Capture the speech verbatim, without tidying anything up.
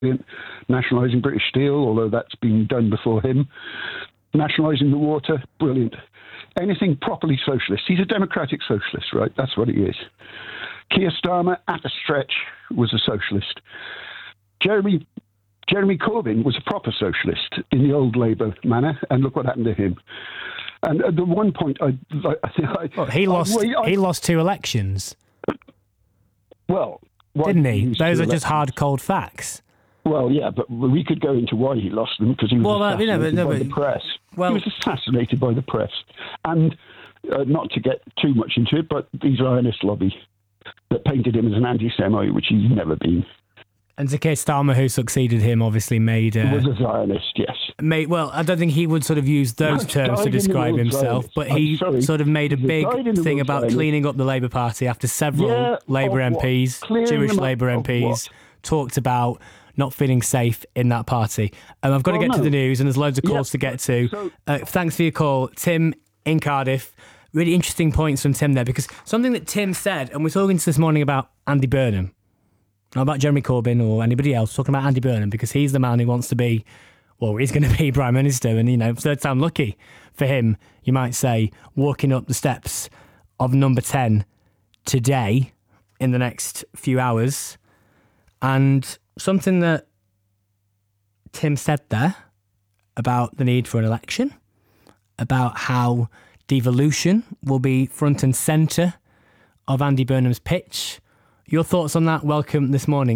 brilliant. Nationalising British Steel, although that's been done before him. Nationalising the water, brilliant. Anything properly socialist. He's a democratic socialist, right? That's what he is. Keir Starmer, at a stretch, was a socialist. Jeremy Jeremy Corbyn was a proper socialist in the old Labour manner, and look what happened to him. And at the one point, I, I think I, well, he lost. I, I, he lost two elections. Well, didn't he? Those are just hard, cold facts. Well, yeah, but we could go into why he lost them because he was well, assassinated uh, you know, but, no, by but, the press. Well, he was assassinated by the press, and uh, not to get too much into it, but the Zionist lobby that painted him as an anti-Semite, which he's never been. And Keir Starmer, who succeeded him, obviously made... Uh, was a Zionist, yes. Made, well, I don't think he would sort of use those no, terms to describe himself, Zionist. but he sort of made a big thing about Zionist. cleaning up the Labour Party after several yeah, Labour M Ps, Jewish Labour M Ps, talked about not feeling safe in that party. Um, I've got well, to get no. to the news, and there's loads of calls yeah. to get to. So, uh, thanks for your call. Tim in Cardiff. Really interesting points from Tim there, because something that Tim said, and we're talking this morning about Andy Burnham, not about Jeremy Corbyn or anybody else, talking about Andy Burnham, because he's the man who wants to be, well, he's going to be Prime Minister, and, you know, third time lucky for him, you might say, walking up the steps of number ten today in the next few hours. And something that Tim said there about the need for an election, about how devolution will be front and centre of Andy Burnham's pitch. Your thoughts on that? Welcome this morning.